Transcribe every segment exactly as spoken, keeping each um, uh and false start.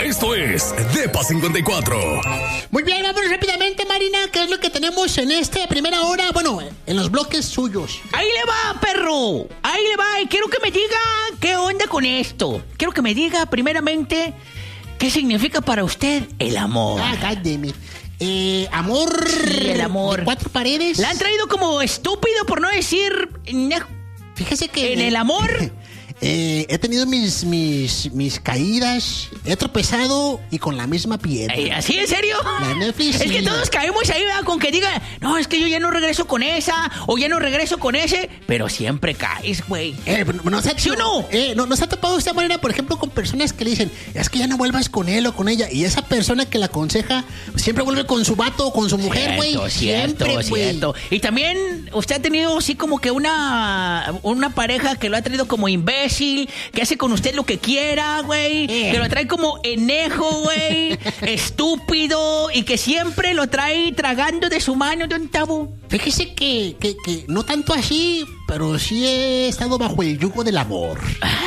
Esto es Depa cincuenta y cuatro. Muy bien, vamos rápidamente, Marina. ¿Qué es lo que tenemos en esta primera hora? Bueno, en los bloques suyos. Ahí le va, perro. Ahí le va. Y quiero que me diga qué onda con esto. Quiero que me diga, primeramente, qué significa para usted el amor. Ah, God damn it. Eh, amor. Sí, el amor. ¿De cuatro paredes? La han traído como estúpido, por no decir... Fíjese que... En el amor... Eh, he tenido mis, mis, mis caídas, he tropezado y con la misma piedra. Ay, ¿así, en serio? La Netflix, es que sí. todos caemos ahí, ¿verdad? Con que diga, no, es que yo ya no regreso con esa, o ya no regreso con ese, pero siempre caes, güey. Eh, no, no, ¿Sí o no? Eh, no, ¿no se ha topado de esta manera, por ejemplo, con personas que le dicen, es que ya no vuelvas con él o con ella? Y esa persona que la aconseja siempre vuelve con su vato o con su mujer, güey. Cierto, cierto, siempre, güey. cierto. Y también usted ha tenido así como que una, una pareja que lo ha traído como imbécil, que hace con usted lo que quiera, güey, Eh. que lo trae como enejo, güey, estúpido, y que siempre lo trae tragando de su mano, don Tavo. Fíjese que, que, que no tanto así, pero sí he estado bajo el yugo del amor.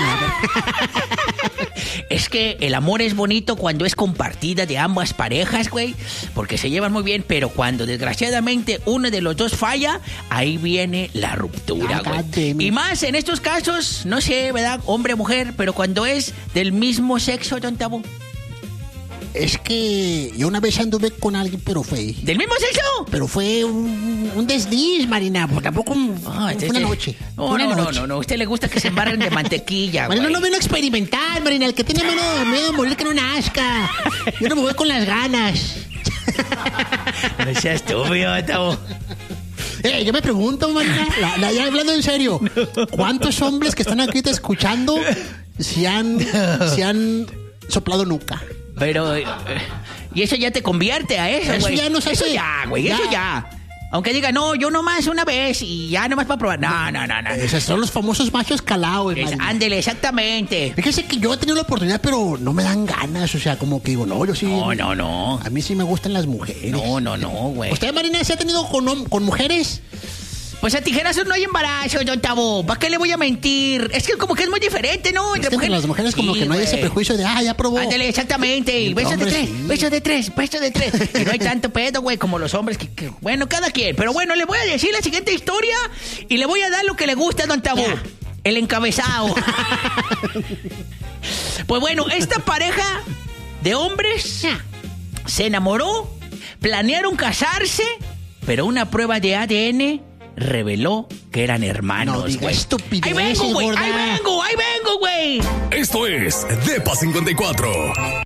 Es que el amor es bonito cuando es compartida de ambas parejas, güey, porque se llevan muy bien, pero cuando desgraciadamente uno de los dos falla, ahí viene la ruptura, güey. Y más en estos casos, no sé, ¿verdad? Hombre o mujer, pero cuando es del mismo sexo, don Tabo. Es que yo una vez anduve con alguien, pero fue... ¿Del mismo sexo? Pero fue un, un desliz, Marina, porque tampoco un, Ah, fue una noche. No, fue una no, no, noche. no, no, a usted le gusta que se embarren de mantequilla, güey. Marina, no vino a experimentar, Marina. El que tiene miedo, miedo de morir que no nazca. Yo no me voy con las ganas. No seas estúpido, Tabo. Eh, yo me pregunto, Marina, la, la, ya hablando en serio, ¿cuántos hombres que están aquí te escuchando se han, se han soplado nuca? Pero, eh, y eso ya te convierte a eso, Eso güey. ya nos Eso hace- ya, güey, eso ya. ya. Aunque diga, no, yo nomás una vez y ya nomás para probar. No, no, no, no. Esos son los famosos machos calados, Es- Marina. ándele, exactamente. Fíjese que yo he tenido la oportunidad, pero no me dan ganas. O sea, como que digo, no, yo sí. No, no, no. A mí sí me gustan las mujeres. No, no, no, güey. ¿Usted, Marina, se ha tenido con, hom- con mujeres? Pues a tijerazos no hay embarazo, don Tabo. ¿Para qué le voy a mentir? Es que como que es muy diferente, ¿no? Es que entre las mujeres como Sí, que no hay güey. ese prejuicio de, ah, ya probó. Ándale, exactamente. Y besos de hombres, tres, sí. besos de tres, besos de tres. Y no hay tanto pedo, güey, como los hombres que, que- bueno, cada quien. Pero bueno, le voy a decir la siguiente historia y le voy a dar lo que le gusta a don Tabo. Ya. El encabezado. Pues bueno, esta pareja de hombres se enamoró, planearon casarse, pero una prueba de A D N reveló que eran hermanos, No diga güey. estupideces, Ahí vengo, güey, gorda. ahí vengo, ahí vengo, güey. Esto es Depa cincuenta y cuatro.